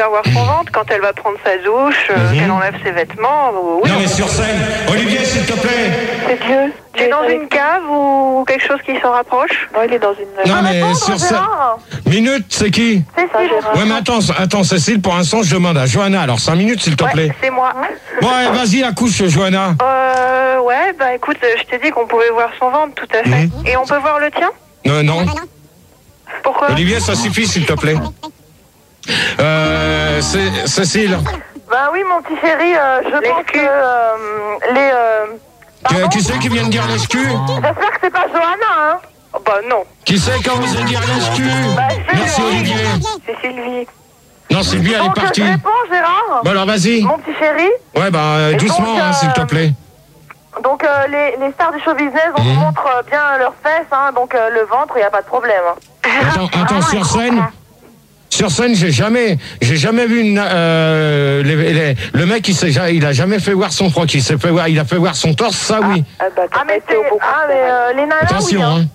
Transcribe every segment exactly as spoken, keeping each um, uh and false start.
faire voir son ventre quand elle va prendre sa douche, euh, Mhm. qu'elle enlève ses vêtements. Oui, Non mais sur scène. Olivier, s'il te plaît. c'est Dieu. Tu es dans une cave ou quelque chose qui s'en rapproche? Non, il est dans une... Non mais sur scène. Minute, c'est qui? Cécile. Ouais mais attends, attends Cécile, pour l'instant je demande à Johanna. Alors cinq minutes s'il te plaît. Ouais, c'est moi. Ouais, vas-y, accouche Johanna. Euh, ouais, bah écoute, je t'ai dit qu'on pouvait voir son ventre, tout à fait. Mhm. Et on peut voir le tien? Non, non. Pourquoi? Olivier, ça suffit s'il te plaît. Euh, c'est- Cécile, Bah oui, mon petit chéri, euh, je pense que euh, les... Euh... qui, qui c'est qui vient de dire lèche-cul? J'espère que c'est pas Johanna, hein? Oh, bah non. Qui c'est qui a osé dire lèche-cul? Bah, c'est Merci Olivier. C'est Sylvie. Non, Sylvie, elle est Donc, partie. je réponds, Gérard. Bon alors vas-y. Mon petit chéri. Ouais, bah euh, Et doucement, donc, hein, euh, s'il te plaît. Donc, euh, les, les stars du show business, on Mhm. vous montre euh, bien leurs fesses, hein, donc euh, le ventre, il n'y a pas de problème. Attends, attends, sur scène. Sur scène, j'ai jamais, j'ai jamais vu une, euh, les- les- le mec, il, s'est, ja- il a jamais fait voir son froc, il s'est fait voir, il a fait voir son torse, ça oui. Ah, bah, ah mais, c'est, ah, mais euh, les nanas, Attention, oui, hein.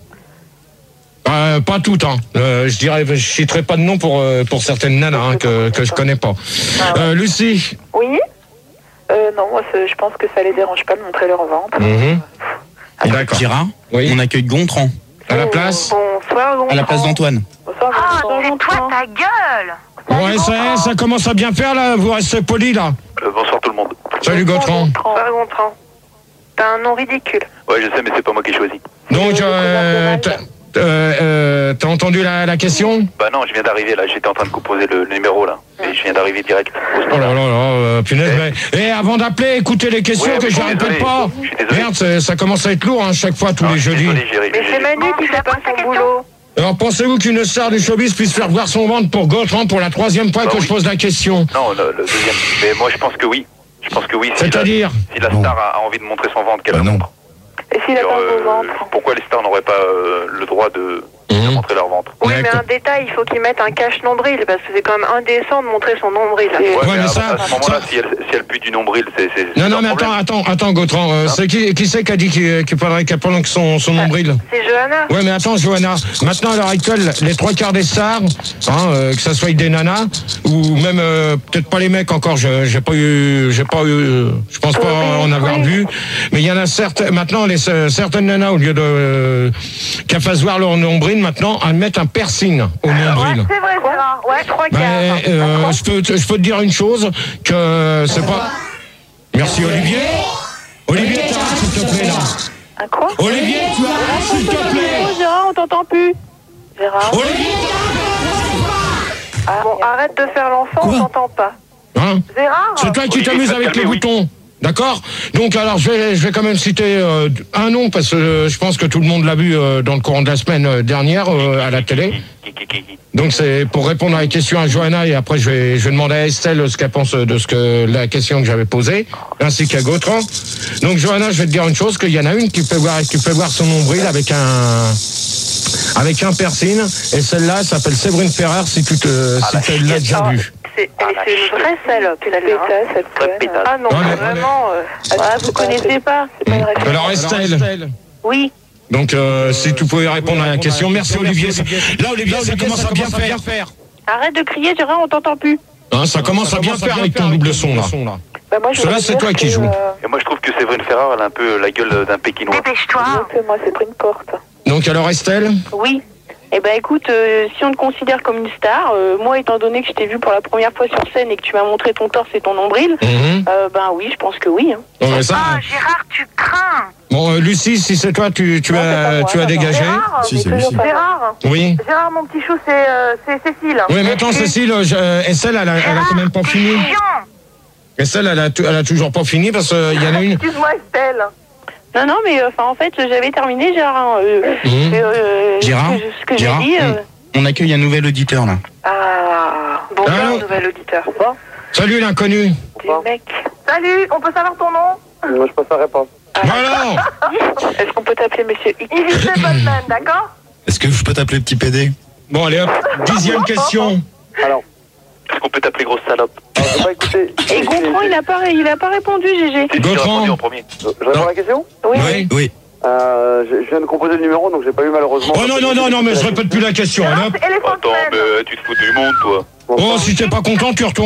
hein. Euh, pas toutes, hein. Euh, je dirais, je citerai pas de nom pour euh, pour certaines nanas hein, que que je connais pas. Euh, Lucie. Oui. Euh, non, moi, je pense que ça les dérange pas de montrer leur ventre. Mhm. D'accord. Gérard, Oui. on accueille Gontran, À la place. Bonsoir, Gontran. à la place d'Antoine. Bonsoir, Ah, Gontran. donc c'est toi ta gueule. Ouais, ça, ça commence à bien faire là. Vous restez poli là. Euh, bonsoir tout le monde. Salut Gautran. Bonsoir, Gontran. T'as un nom ridicule. Ouais, je sais, mais c'est pas moi qui ai choisi. Donc, euh, t'as euh, euh, t'as entendu la, la question? Bah non, je viens d'arriver là, j'étais en train de composer le, le numéro là. Et je viens d'arriver direct. au Oh là standard. là là, euh, punaise. Mais, et avant d'appeler, écoutez les questions Ouais, que mais je je suis répète désolé. pas. Je suis désolé. Merde, c'est- ça commence à être lourd hein, chaque fois tous Non, les je suis jeudis. désolé, j'ai- Mais j'ai- c'est Manu Bon, qui tu fait vas pas poser ta son question boulot. Alors pensez-vous qu'une star du showbiz puisse faire voir son ventre pour Gautran pour la troisième fois Bah que oui. je pose la question? Non, le, le deuxième. Mais moi je pense que oui. Je pense que oui. Si la, C'est-à-dire? si la star a, a envie de montrer son ventre, qu'elle Bah le non. montre. Et s'il a Genre, pas un euh, beau ventre? pourquoi les stars n'auraient pas euh, le droit de, de Mhm. montrer leur ventre? Oui, mais D'accord. un détail, il faut qu'il mette un cache-nombril, parce que c'est quand même indécent de montrer son nombril. Ouais, Ouais, mais mais à, ça- à ce moment-là, ça- si, elle, si elle pue du nombril, c'est. c'est Non, c'est non, leur mais attends, problème. attends, attends, Gautran. euh, c'est qui, qui c'est qui a dit qu'il qu'il faudrait qu'elle prenne son, son nombril? C'est Johanna. Ouais, mais attends, Johanna. Maintenant, à l'heure actuelle, les trois quarts des stars, hein, euh, que ça soit des nanas ou même euh, peut-être pas les mecs encore. Je, j'ai pas eu, j'ai pas eu, je pense pas en avoir vu. Mais il y en a certaines. Maintenant, les euh, certaines nanas, au lieu de euh, qu'elles fassent voir leur nombril, maintenant, elles mettent un piercing au nombril. Ouais, c'est vrai, Gérard. Ouais, trois quarts. Mais euh, je peux, te- je peux te dire une chose que c'est pas. Merci Olivier. Olivier, t'arrêtes s'il te plaît là. Un quoi? Olivier, tu arrêtes s'il te plaît. Oh, Gérard, on t'entend plus. Gérard. Olivier, Ah, bon, arrête de faire l'enfant, on t'entend pas. hein? Gérard. C'est toi qui Olivier, t'amuses tu vas avec te les calmer, oui. boutons. D'accord? Donc alors je vais, je vais quand même citer euh, un nom parce que euh, je pense que tout le monde l'a vu euh, dans le courant de la semaine euh, dernière euh, à la télé. Qui- qui- qui- qui- Donc c'est pour répondre à la question à Johanna et après je vais, je vais demander à Estelle ce qu'elle pense de ce que la question que j'avais posée, ainsi qu'à Gautran. Donc Johanna, je vais te dire une chose, qu'il y en a une qui peut voir, qui peut voir son nombril avec un avec un piercing et celle-là s'appelle Séverine Ferrer si tu te Ah, si la tu l'as déjà Ah, vue. c'est Ah, elle- la c'est une chute. vraie salope, celle-là. Vraie pétasse. Ah non, Ouais, mais- vraiment. euh, ah, vous connaissez pas. C'est pas une référence. Alors Estelle. Oui. Donc euh, si tu pouvais répondre à la question, merci Olivier. Là Olivier, ça commence à bien faire. Arrête de crier, Gérard, on t'entend plus. Hein, ça commence à bien faire avec ton double son là. Bah, moi, je Cela, voudrais c'est dire toi qui que, joues. euh, Et moi je trouve que Séverine Ferrer, elle a un peu la gueule d'un Pékinois. Dépêche-toi. Moi, c'est pris une porte. Donc alors Estelle, Oui. Eh ben écoute, euh, si on te considère comme une star, euh, moi étant donné que je t'ai vu pour la première fois sur scène et que tu m'as montré ton torse et ton nombril, mhm. euh, ben oui, je pense que oui. Hein. Bon, mais ça, Ah, Gérard, tu crains. bon euh, Lucie, si c'est toi, tu, tu Non, c'est as pas moi, tu as non, non. dégagé. Gérard, Si, mais c'est toujours Lucie. pas Gérard, Oui. Gérard, mon petit chou, c'est euh, c'est Cécile. Oui, mais attends, Cécile, euh, je- euh, Estelle, elle a, elle a quand même pas T'es fini. chiant. Estelle, elle a, tu- elle a toujours pas fini parce qu'il y en a une. Excuse-moi, Estelle. Non, non, mais enfin en fait, j'avais terminé, Gérard. hein, euh, Mhm. euh, Gérard, Ce que, ce que j'ai Gérard, dit. euh, On accueille un nouvel auditeur là. Ah, bonjour, Allô nouvel auditeur. Bon, Salut l'inconnu. des mecs. Salut, on peut savoir ton nom? Moi, je préférerais pas. Voilà. Est-ce qu'on peut t'appeler Monsieur X? Invité Batman, d'accord? Est-ce que je peux t'appeler petit P D? Bon allez hop, dixième question. Alors, Est-ce qu'on peut t'appeler grosse salope? alors je vais pas écouter. Et Gontran, il a pas, il a pas répondu, Gégé. C'est qui qui a Gautran. répondu en premier? Je je réponds à la question Oui. Oui. Oui. euh, je, je viens de composer le numéro, donc j'ai pas eu malheureusement. Oh non non non non, mais je répète plus la question. Allez, hop. C'est Elephant Attends, Man. mais tu te fous du monde, toi. Oh, si t'es pas content, tu retournes.